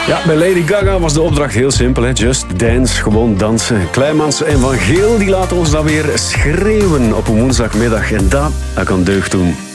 Ja, bij Lady Gaga was de opdracht heel simpel. Hè? Just dance, gewoon dansen. Kleimans en Van Geel die laten ons dan weer schreeuwen op een woensdagmiddag. En dat kan deugd doen.